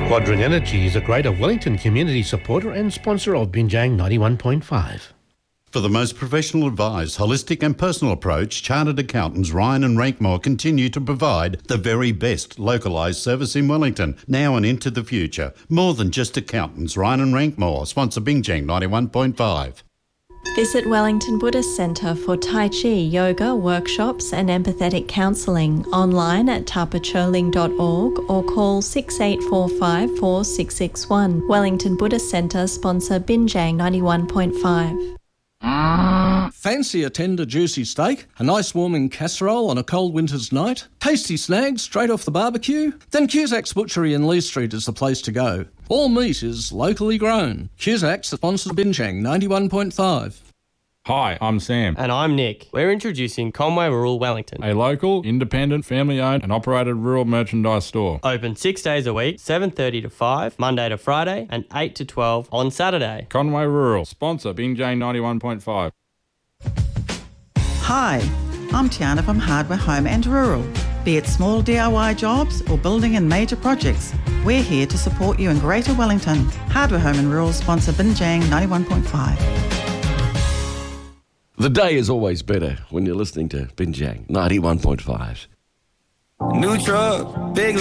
Quadrant Energy is a Greater Wellington community supporter and sponsor of Binjang 91.5. For the most professional advice, holistic and personal approach, Chartered Accountants Ryan and Rankmore continue to provide the very best localised service in Wellington, now and into the future. More than just accountants, Ryan and Rankmore sponsor Binjang 91.5. Visit Wellington Buddhist Centre for Tai Chi, yoga, workshops and empathetic counselling online at tapacholing.org or call 6845 4661. Wellington Buddhist Centre sponsor Binjang 91.5. Fancy a tender, juicy steak, a nice warming casserole on a cold winter's night, tasty snags straight off the barbecue? Then Cusack's Butchery in Lee Street is the place to go. All meat is locally grown. Cusack's sponsors Binjang 91.5. Hi, I'm Sam. And I'm Nick. We're introducing Conway Rural Wellington, A local, independent, family-owned and operated rural merchandise store. open 6 days a week, 7:30 to 5, Monday to Friday, and 8 to 12 on Saturday. Conway Rural, sponsor Binjang 91.5. Hi, I'm Tiana from Hardware Home and Rural. Be it small DIY jobs or building and major projects, we're here to support you in Greater Wellington. Hardware Home and Rural sponsor Binjang 91.5. The day is always better when you're listening to Binjang 91.5. New truck, big